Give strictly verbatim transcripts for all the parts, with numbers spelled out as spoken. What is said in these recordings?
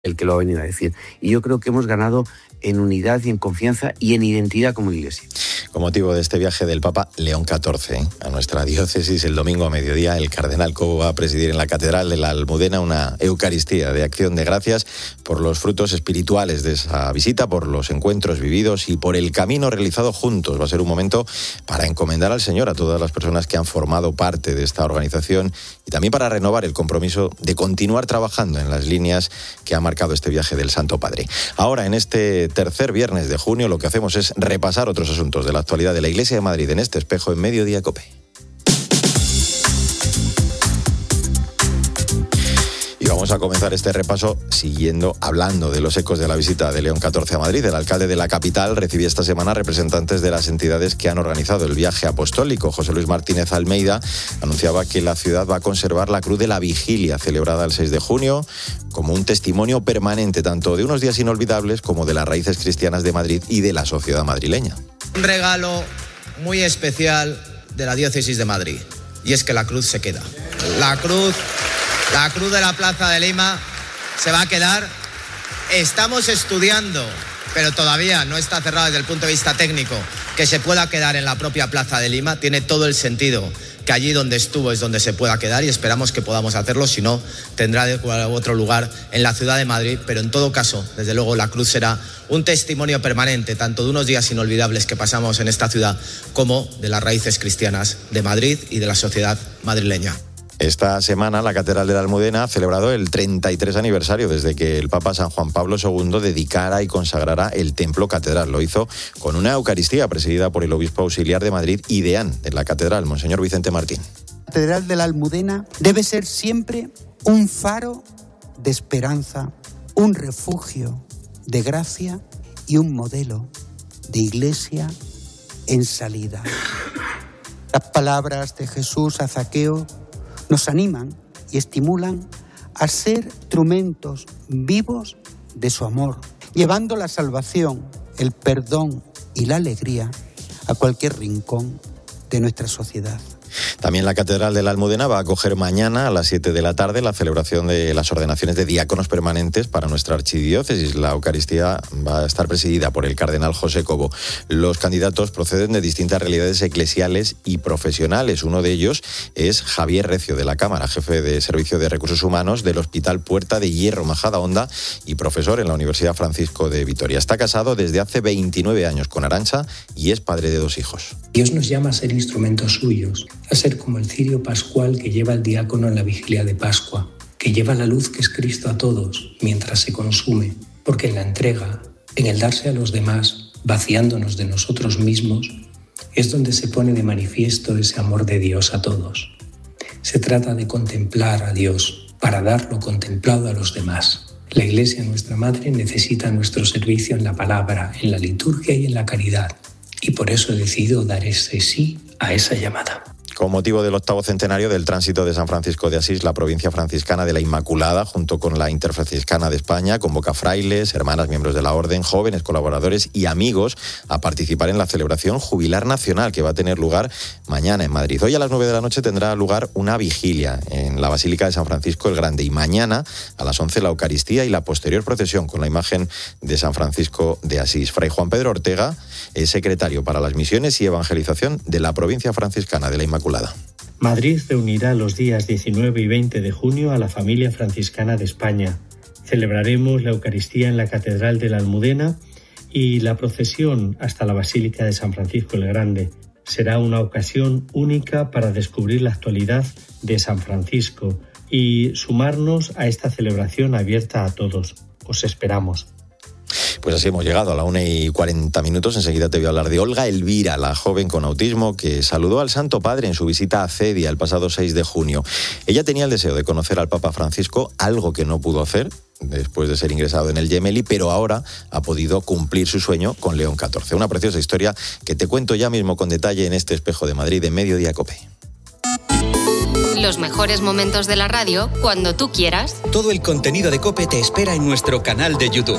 el que lo ha venido a decir. Y yo creo que hemos ganado en unidad y en confianza y en identidad como Iglesia. Con motivo de este viaje del Papa León catorce ¿eh? a nuestra diócesis, el domingo a mediodía, el cardenal Cobo va a presidir en la Catedral de la Almudena una Eucaristía de acción de gracias por los frutos espirituales de esa visita, por los encuentros vividos y por el camino realizado juntos. Va a ser un momento para encomendar al Señor a todas las personas que han formado parte de esta organización y también para renovar el compromiso de continuar trabajando en las líneas que ha marcado este viaje del Santo Padre. Ahora, en este tercer viernes de junio, lo que hacemos es repasar otros asuntos de la actualidad de la Iglesia de Madrid en este espejo en Mediodía COPE. Y vamos a comenzar este repaso siguiendo, hablando de los ecos de la visita de León catorce a Madrid. El alcalde de la capital recibió esta semana representantes de las entidades que han organizado el viaje apostólico. José Luis Martínez Almeida anunciaba que la ciudad va a conservar la Cruz de la Vigilia, celebrada el seis de junio, como un testimonio permanente tanto de unos días inolvidables como de las raíces cristianas de Madrid y de la sociedad madrileña. Un regalo muy especial de la diócesis de Madrid, y es que la cruz se queda. La cruz... La cruz de la Plaza de Lima se va a quedar. Estamos estudiando, pero todavía no está cerrado desde el punto de vista técnico, que se pueda quedar en la propia Plaza de Lima. Tiene todo el sentido que allí donde estuvo es donde se pueda quedar y esperamos que podamos hacerlo. Si no, tendrá otro lugar en la ciudad de Madrid. Pero en todo caso, desde luego, la cruz será un testimonio permanente, tanto de unos días inolvidables que pasamos en esta ciudad, como de las raíces cristianas de Madrid y de la sociedad madrileña. Esta semana la Catedral de la Almudena ha celebrado el treinta y tres aniversario desde que el Papa San Juan Pablo segundo dedicara y consagrara el templo catedral. Lo hizo con una Eucaristía presidida por el obispo auxiliar de Madrid y deán de la Catedral, Monseñor Vicente Martín. La Catedral de la Almudena debe ser siempre un faro de esperanza, un refugio de gracia y un modelo de iglesia en salida. Las palabras de Jesús a Zaqueo nos animan y estimulan a ser instrumentos vivos de su amor, llevando la salvación, el perdón y la alegría a cualquier rincón de nuestra sociedad. También la Catedral de la Almudena va a acoger mañana a las siete de la tarde la celebración de las ordenaciones de diáconos permanentes para nuestra archidiócesis. La Eucaristía va a estar presidida por el cardenal José Cobo. Los candidatos proceden de distintas realidades eclesiales y profesionales. Uno de ellos es Javier Recio, de la Cámara, jefe de Servicio de Recursos Humanos del Hospital Puerta de Hierro, Majadahonda, y profesor en la Universidad Francisco de Vitoria. Está casado desde hace veintinueve años con Arantxa y es padre de dos hijos. Dios nos llama a ser instrumentos suyos, a ser como el cirio pascual que lleva el diácono en la vigilia de Pascua, que lleva la luz que es Cristo a todos mientras se consume, porque en la entrega, en el darse a los demás, vaciándonos de nosotros mismos, es donde se pone de manifiesto ese amor de Dios a todos. Se trata de contemplar a Dios para dar lo contemplado a los demás. La Iglesia, nuestra Madre, necesita nuestro servicio en la palabra, en la liturgia y en la caridad, y por eso he decidido dar ese sí a esa llamada. Con motivo del octavo centenario del tránsito de San Francisco de Asís, la provincia franciscana de la Inmaculada, junto con la Interfranciscana de España, convoca frailes, hermanas, miembros de la orden, jóvenes, colaboradores y amigos a participar en la celebración jubilar nacional que va a tener lugar mañana en Madrid. Hoy a las nueve de la noche tendrá lugar una vigilia en la Basílica de San Francisco el Grande y mañana a las once la Eucaristía y la posterior procesión con la imagen de San Francisco de Asís. Fray Juan Pedro Ortega es secretario para las misiones y evangelización de la provincia franciscana de la Inmaculada. Madrid reunirá los días diecinueve y veinte de junio a la familia franciscana de España. Celebraremos la Eucaristía en la Catedral de la Almudena y la procesión hasta la Basílica de San Francisco el Grande. Será una ocasión única para descubrir la actualidad de San Francisco y sumarnos a esta celebración abierta a todos. Os esperamos. Pues así hemos llegado a la una y cuarenta minutos. Enseguida te voy a hablar de Olga Elvira, la joven con autismo que saludó al Santo Padre en su visita a Cedia el pasado seis de junio. Ella tenía el deseo de conocer al Papa Francisco, algo que no pudo hacer después de ser ingresado en el Gemelli, pero ahora ha podido cumplir su sueño con León catorce. Una preciosa historia que te cuento ya mismo con detalle en este espejo de Madrid de Mediodía COPE. Los mejores momentos de la radio cuando tú quieras. Todo el contenido de COPE te espera en nuestro canal de YouTube.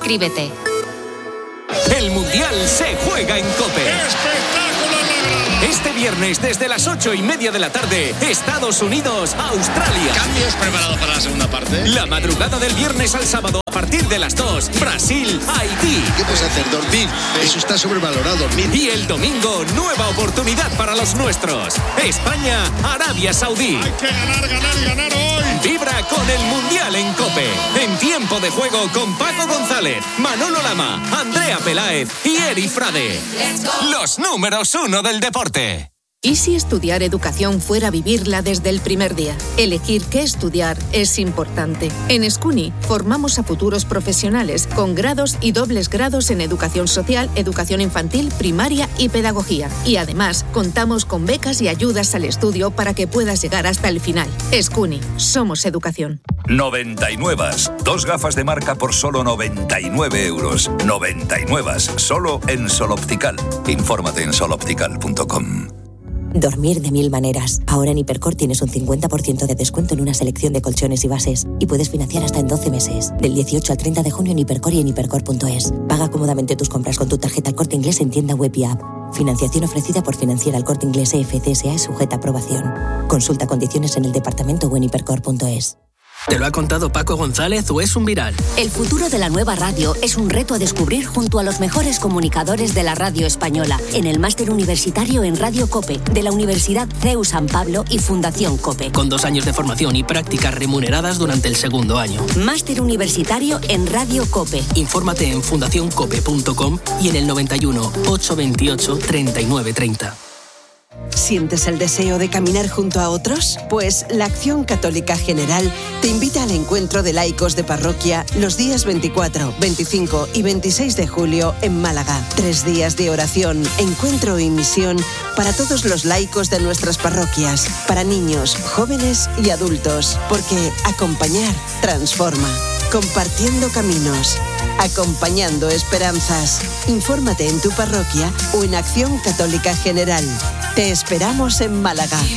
Suscríbete. El Mundial se juega en COPE. ¡Espectáculo! Este viernes desde las ocho y media de la tarde, Estados Unidos, Australia. Cambios preparados para la segunda parte. La madrugada del viernes al sábado a partir de las dos, Brasil, Haití. ¿Qué puedes hacer? Dormir. Eso está sobrevalorado, dormir. Y el domingo, nueva oportunidad para los nuestros. España, Arabia Saudí. Hay que ganar, ganar y ganar hoy. Vibra con el Mundial en COPE. En tiempo de juego con Paco González, Manolo Lama, Andrea Peláez y Eri Frade. Los números uno del deporte. ¿Y si estudiar educación fuera vivirla desde el primer día? Elegir qué estudiar es importante. En Escuni formamos a futuros profesionales con grados y dobles grados en educación social, educación infantil, primaria y pedagogía. Y además contamos con becas y ayudas al estudio para que puedas llegar hasta el final. Escuni, somos educación. noventa y nueve. Dos gafas de marca por solo noventa y nueve euros. noventa y nueve. Solo en Sol Optical. Infórmate en sol optical punto com. Dormir de mil maneras. Ahora en Hipercor tienes un cincuenta por ciento de descuento en una selección de colchones y bases. Y puedes financiar hasta en doce meses. Del dieciocho al treinta de junio en Hipercor y en hipercor punto es. Paga cómodamente tus compras con tu tarjeta El Corte Inglés en tienda web y app. Financiación ofrecida por Financiera El Corte Inglés E F C S A y sujeta a aprobación. Consulta condiciones en el departamento o en hipercor punto es. ¿Te lo ha contado Paco González o es un viral? El futuro de la nueva radio es un reto a descubrir junto a los mejores comunicadores de la radio española en el máster universitario en Radio COPE de la Universidad C E U San Pablo y Fundación COPE. Con dos años de formación y prácticas remuneradas durante el segundo año. Máster universitario en Radio COPE. Infórmate en fundación cope punto com y en el noventa y uno, ochocientos veintiocho, treinta y nueve treinta. ¿Sientes el deseo de caminar junto a otros? Pues la Acción Católica General te invita al encuentro de laicos de parroquia los días veinticuatro, veinticinco y veintiséis de julio en Málaga. Tres días de oración, encuentro y misión para todos los laicos de nuestras parroquias, para niños, jóvenes y adultos, porque acompañar transforma. Compartiendo caminos, acompañando esperanzas. Infórmate en tu parroquia o en Acción Católica General. Te esperamos en Málaga.